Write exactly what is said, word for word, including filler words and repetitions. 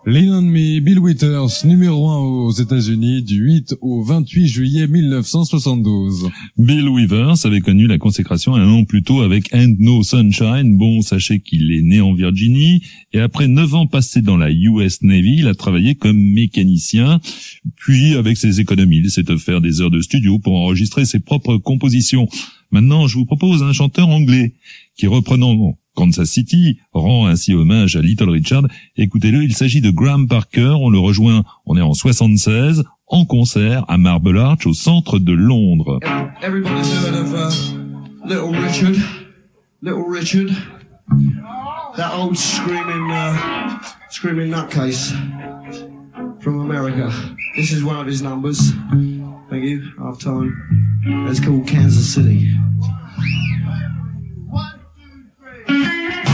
Lean on Me, Bill Withers, numéro un aux États-Unis du huit au vingt-huit juillet mille neuf cent soixante-douze. Bill Withers avait connu la consécration un an plus tôt avec Ain't No Sunshine. Bon, sachez qu'il est né en Virginie et après neuf ans passés dans la U S Navy, il a travaillé comme mécanicien. Puis, avec ses économies, il s'est offert des heures de studio pour enregistrer ses propres compositions. Maintenant, je vous propose un chanteur anglais qui, reprenant Kansas City, rend ainsi hommage à Little Richard. Écoutez-le, il s'agit de Graham Parker. On le rejoint, on est en soixante-seize, en concert à Marble Arch, au centre de Londres. Everybody's heard of uh, Little Richard. Little Richard. That old screaming, uh, screaming nutcase from America. This is one of his numbers. Thank you. Half time. It's called Kansas City.